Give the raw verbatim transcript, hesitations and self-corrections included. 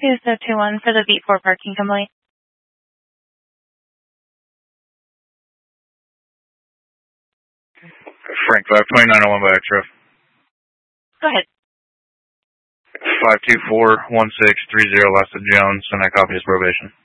two zero two one for the beat four parking complaint. Frank five twenty-nine oh one by X-Ref. Go ahead. five two four one six three zero Lester Jones, and I copy his probation.